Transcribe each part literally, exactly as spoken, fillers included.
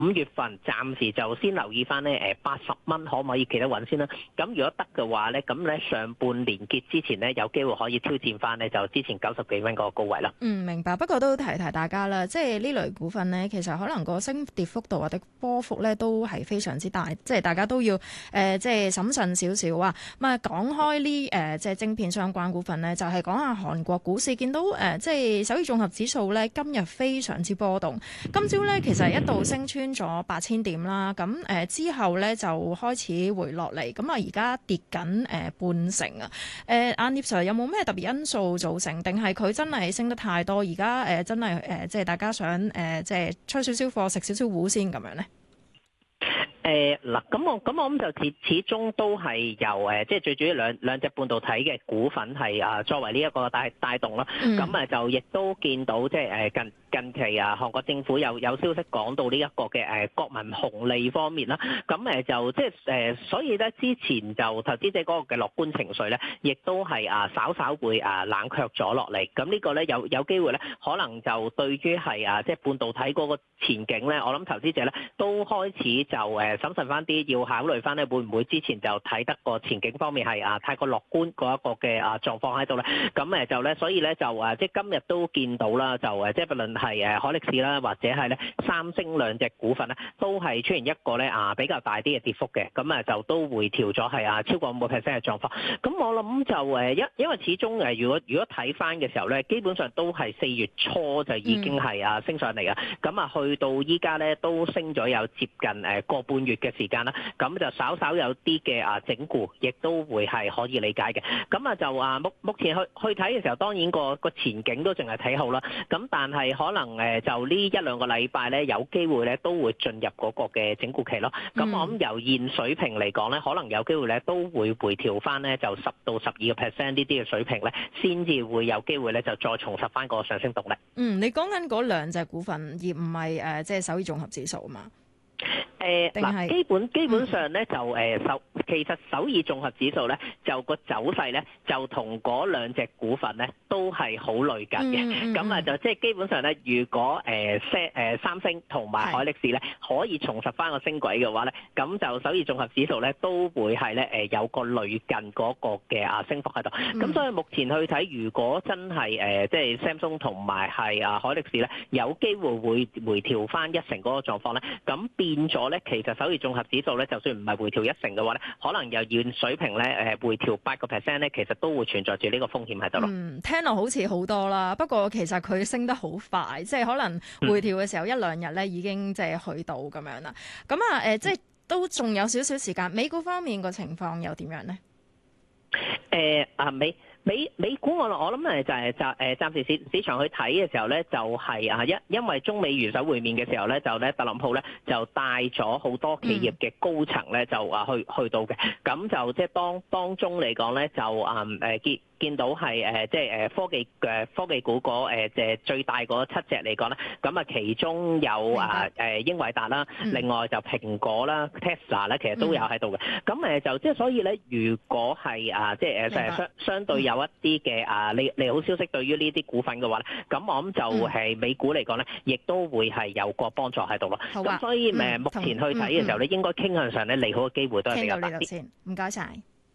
五月份暫時就先留意翻咧，誒八十蚊可唔可以企得穩先啦？咁如果得嘅話咧，咁咧上半年結之前咧，有機會可以挑戰翻咧，就之前九十幾蚊嗰個高位啦。 嗯，明白。不過都提提大家啦，即係呢類股份咧，其實可能個升跌幅度或者波幅咧都係非常之大，即係大家都要誒、呃、即係審慎少少啊。咁啊，講開呢誒即係晶片相關股份咧，就係、是、講下韓國股市，見到誒、呃、即係首爾綜合指數咧今日非常之波動，今朝咧其實一度升穿咗八千點啦，咁誒、呃、之後咧就開始回落嚟，咁啊而家跌緊誒、呃、半成啊。誒阿 Nip Sir 有冇咩特別因素造成，定係佢真係升得太多？而家誒真係誒、呃、即係大家想誒、呃、即係吹少少貨，食少少糊先咁樣咧？ 誒嗱，咁、呃、我咁我諗就始始終都係由誒，即係最主要兩兩隻半導體嘅股份係啊作為呢一個帶帶動啦。咁啊、嗯、就亦都見到即係誒近近期啊，韓國政府有有消息講到呢一個嘅誒國民紅利方面啦。咁誒就即係誒，所以咧之前就投資者嗰個嘅樂觀情緒咧，亦都係啊稍稍會啊冷卻咗落嚟。咁呢個咧有有機會咧，可能就對於係啊即係半導體嗰個前景咧，我諗投資者咧都開始就誒審慎翻啲，要考慮翻咧會唔會之前就睇得個前景方面係啊太過樂觀嗰一個嘅啊狀況喺度咧。咁誒就咧，所以咧就誒即係今日都見到啦，就誒即係不論係誒海力士啦，或者係咧三星兩隻股份咧，都係出現一個咧啊比較大啲嘅跌幅嘅，咁啊就都回調咗係啊超過五個 percent 嘅狀況。咁我諗就誒因因為始終誒如果如果睇翻嘅時候咧，基本上都係四月初就已經係啊升上嚟嘅，咁啊去到依家咧都升咗有接近誒個半月嘅時間啦，咁就稍稍有啲嘅啊整固，亦都會係可以理解嘅。咁啊就啊目目前去去睇嘅時候，當然個個前景都淨係睇好啦。咁但係可能誒就呢一兩個禮拜咧，有機會咧都會進入嗰個嘅整固期咯。咁、嗯、我諗由現水平嚟講咧，可能有機會咧都會回調翻咧，就十到十二個 percent 呢啲嘅水平咧，先至會有機會咧就再重拾翻個上升動力。 嗯，你講緊嗰兩隻股份，而唔係誒即係首爾綜合指數啊嘛？ 誒嗱，基本基本上咧就誒首，其實首爾綜合指數咧就個走勢咧就同嗰兩隻股份咧都係好類近嘅。咁啊、嗯嗯、就即係基本上咧，如果誒誒、呃、三星同埋海力士咧可以重拾翻個升軌嘅話咧，咁就首爾綜合指數咧都會係咧誒有個類近嗰個嘅啊升幅喺度。咁、嗯、所以目前去睇，如果真係誒即係 Samsung 同埋係啊海力士咧有機會會回調翻一成嗰個狀況咧，咁變咗咧，其實首爾綜合指數咧，就算唔係回調一成嘅話咧，可能由現水平咧誒回調八個 percent 咧，其實都會存在住呢個風險喺度咯。 嗯，聽落好似好多啦，不過其實佢升得好快，即係可能回調嘅時候一兩日咧已經即係去到咁樣啦。咁啊誒，即係都仲有少少時間。美股方面個情況又點樣咧？ 誒啊美。美美股我我諗誒就係就誒暫時市市場去睇嘅時候咧，就係啊因因為中美元首會面嘅時候咧，就咧特朗普咧就帶咗好多企業嘅高層咧就啊去去到嘅，咁就即係當當中嚟講咧就啊誒見見到係誒即係誒科技嘅科技股嗰誒即係最大嗰七隻嚟講咧，咁啊其中有啊誒英偉達啦，另外就蘋果啦、Tesla 咧，其實都有喺度嘅，咁誒就即係所以咧，如果係啊即係誒相相對有一啲嘅啊利利好消息對於呢啲股份嘅話咧，咁我諗就係美股嚟講咧，亦都會係有個幫助喺度咯。咁、啊、所以誒、嗯、目前去睇嘅時候咧，應該傾向上咧利好嘅機會都係比較大啲。 先，唔該晒。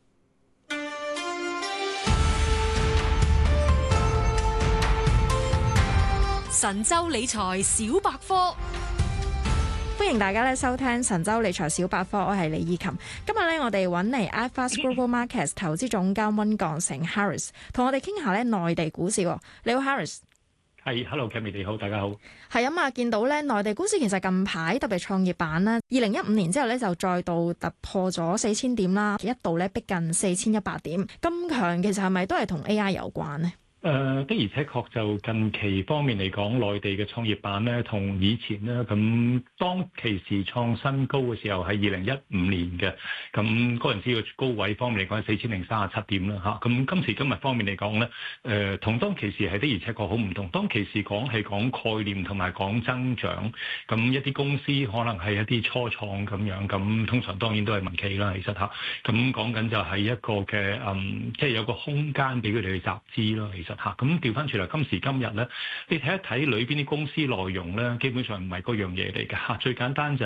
神州理財小百科。 歡迎大家咧收聽神州理財小百科，我係李以琴。今日咧我哋揾嚟 iFast Global Markets 投資總監溫鋼城 Harris， 同我哋傾下咧內地股市。你好 Harris。 係 ，Hello，Kami 你好，大家好。 係啊嘛，見到咧內地股市其實近排特別創業板啦，二零一五年之後咧就再度突破咗四千點啦，一度咧逼近四千一百點。咁強其實係咪都係同 A I 有關呢？ 誒、呃、的而且確就近期方面嚟講，內地嘅創業板咧，同以前咧咁當其時創新高嘅時候係二零一五年嘅，咁嗰陣時嘅高位方面嚟講係四千零三十七點啦嚇。咁今時今日方面嚟講咧，誒、呃、同當其時係的而且確好唔同。當其時講係講概念同埋講增長，咁一啲公司可能係一啲初創咁樣，咁通常當然都係民企啦，其實嚇。咁講緊就係一個嘅嗯，即係有個空間俾佢哋去集資咯，其實。 嚇。咁調翻轉嚟，今時今日咧，你睇一睇裏邊啲公司內容咧，基本上唔係嗰樣嘢嚟嘅嚇。最簡單就